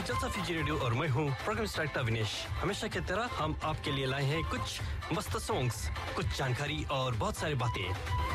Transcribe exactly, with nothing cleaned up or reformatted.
जलसा Fiji radio और मैं हूँ प्रोग्राम डायरेक्टर विनेश। हमेशा की तरह हम आपके लिए लाए हैं कुछ मस्त सॉन्ग्स, कुछ जानकारी और बहुत सारी बातें।